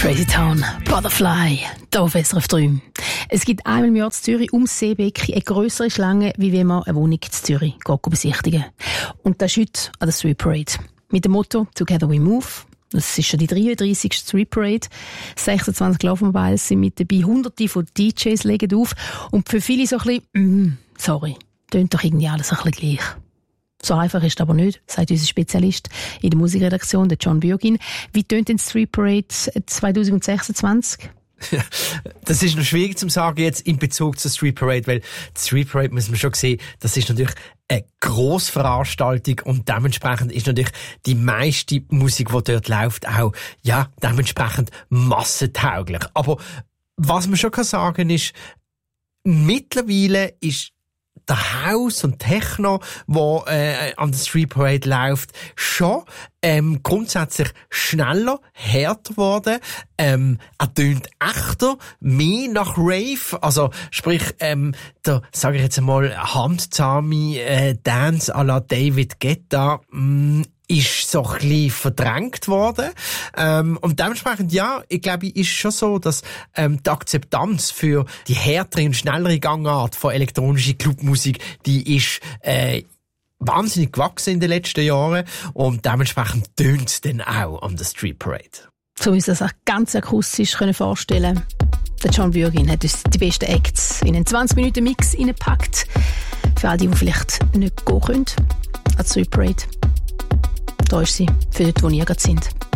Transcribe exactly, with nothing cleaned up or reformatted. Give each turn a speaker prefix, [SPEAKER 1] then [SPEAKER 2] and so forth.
[SPEAKER 1] Crazy Town, Butterfly, hier auf S R F drei. Es gibt einmal im Jahr in Zürich ums Seebecken eine grössere Schlange, wie wenn man eine Wohnung in Zürich geht besichtigen. Und das ist heute an der Street Parade. Mit dem Motto «Together we move». Das ist schon die dreiunddreissigste Street Parade. sechsundzwanzig Love Mobiles sind mit dabei, hunderte von D Js legen auf. Und für viele so ein bisschen, mm, sorry, tönt doch irgendwie alles ein bisschen gleich. So einfach ist es aber nicht, sagt unser Spezialist in der Musikredaktion, der John Bürgin. Wie tönt denn die Street Parade zwanzig sechsundzwanzig?
[SPEAKER 2] Das ist noch schwierig zu sagen jetzt in Bezug zur Street Parade, weil die Street Parade, muss man schon sehen, das ist natürlich eine Grossveranstaltung und dementsprechend ist natürlich die meiste Musik, die dort läuft, auch, ja, dementsprechend massentauglich. Aber was man schon kann sagen ist, mittlerweile ist der House und Techno, wo äh, an der Street Parade läuft, schon ähm, grundsätzlich schneller, härter geworden. Ähm, er tönt echter, mehr nach Rave. Also sprich, ähm, der, sage ich jetzt einmal, handzahme äh, Dance à la David Guetta mh, ist so ein bisschen verdrängt worden. Ähm, und dementsprechend, ja, ich glaube, ist schon so, dass ähm, die Akzeptanz für die härtere und schnellere Gangart von elektronischer Clubmusik, die ist äh, wahnsinnig gewachsen in den letzten Jahren und dementsprechend tönt es dann auch an der Street Parade.
[SPEAKER 1] So wie wir es auch ganz akustisch vorstellen können. Der John Bürgin hat uns die besten Acts in einen zwanzig Minuten Mix reingepackt. Für all die, die vielleicht nicht gehen können an die Street Parade. Da ist sie, für dort, wo ihr gerade sind.